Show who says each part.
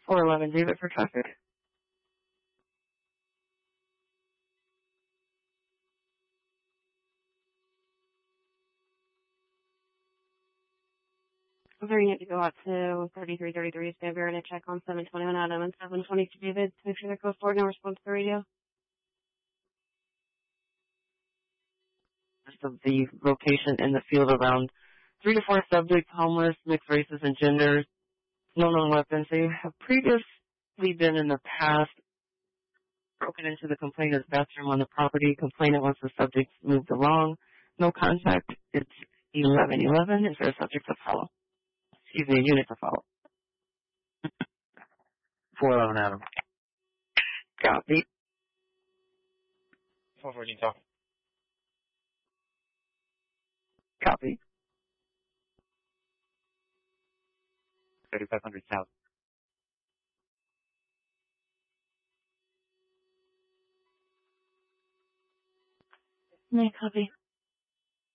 Speaker 1: 411 David for traffic. We're going to go out to 3333 Stanbury and check on 721 Adam and 722 David to make sure that goes forward and response to the radio. Of the location in the field around 3 to 4 subjects, homeless, mixed races and genders, no known weapons. They have previously been in the past broken into the complainant's bathroom on the property. Complainant wants the subjects moved along. No contact. It's 1111. Is there a subject to follow? Excuse me, a unit to follow.
Speaker 2: 411 Adam.
Speaker 1: Copy.
Speaker 3: 414 talk.
Speaker 1: Copy.
Speaker 2: 3500 South.
Speaker 1: Yeah, copy.